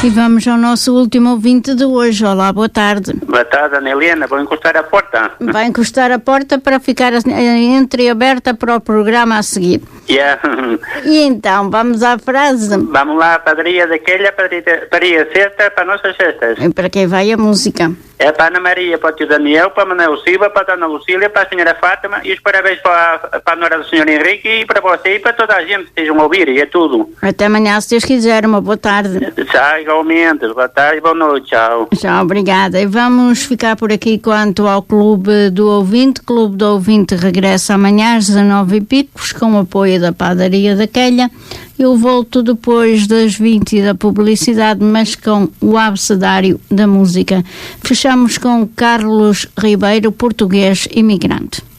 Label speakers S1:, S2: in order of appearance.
S1: E vamos ao nosso último ouvinte de hoje. Olá, boa tarde.
S2: Boa tarde, Ana Helena. Vou encostar a porta.
S1: Vai encostar a porta para ficar entreaberta para o programa a seguir.
S2: Yeah.
S1: E então, vamos à frase.
S2: Vamos lá, padaria daquela, padaria certa para nossas cestas.
S1: E para quem vai a música?
S2: É para Ana Maria, para o tio Daniel, para a Manuel Silva, para a Dona Lucília, para a senhora Fátima e os parabéns para a nora do senhor Henrique e para você e para toda a gente que estejam a ouvir, e é tudo.
S1: Até amanhã, se Deus quiser. Uma boa tarde.
S2: Tchau, igualmente. Boa tarde e boa noite. Tchau.
S1: Tchau, obrigada. E vamos ficar por aqui quanto ao Clube do Ouvinte. Clube do Ouvinte regressa amanhã às 19h com o apoio da padaria da Quelha. Eu volto depois das 20 da publicidade, mas com o abecedário da música. Fechamos com Carlos Ribeiro, português imigrante.